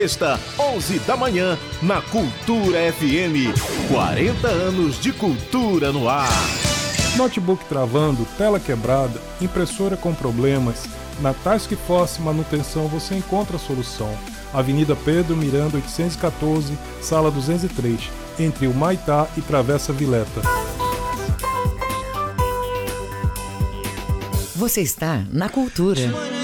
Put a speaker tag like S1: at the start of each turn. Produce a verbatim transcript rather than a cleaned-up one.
S1: Sexta, onze da manhã, na Cultura F M. quarenta anos de cultura no ar.
S2: Notebook travando, tela quebrada, impressora com problemas. Na Task Force Manutenção você encontra a solução. Avenida Pedro Miranda oitocentos e quatorze, sala duzentos e três, entre o Maitá e Travessa Vileta.
S3: Você está na Cultura.